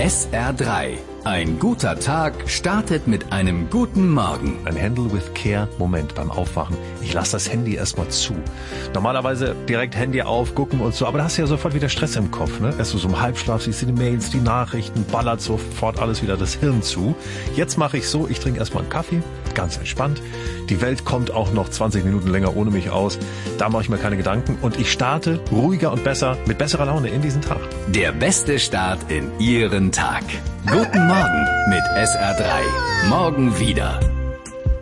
SR3. Ein guter Tag startet mit einem guten Morgen. Ein Handle with Care Moment beim Aufwachen. Ich lasse das Handy erstmal zu. Normalerweise direkt Handy auf, gucken und so, aber da hast du ja sofort wieder Stress im Kopf, ne? Erst so im Halbschlaf, siehst du die Mails, die Nachrichten, ballert sofort alles wieder das Hirn zu. Jetzt mache ich so, ich trinke erstmal einen Kaffee, ganz entspannt. Die Welt kommt auch noch 20 Minuten länger ohne mich aus. Da mache ich mir keine Gedanken und ich starte ruhiger und besser, mit besserer Laune in diesen Tag. Der beste Start in Ihren Tag. Guten Morgen mit SR3. Morgen wieder.